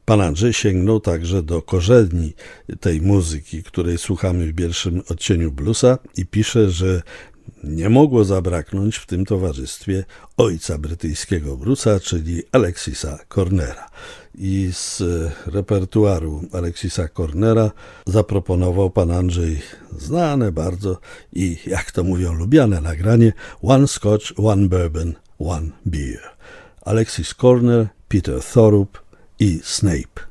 Pan Andrzej sięgnął także do korzeni tej muzyki, której słuchamy w pierwszym odcieniu bluesa i pisze, że nie mogło zabraknąć w tym towarzystwie ojca brytyjskiego bluesa, czyli Alexisa Cornera. I z repertuaru Alexisa Cornera zaproponował pan Andrzej znane bardzo i, jak to mówią, lubiane nagranie One Scotch, One Bourbon, One Beer. Alexis Corner, Peter Thorup i Snape.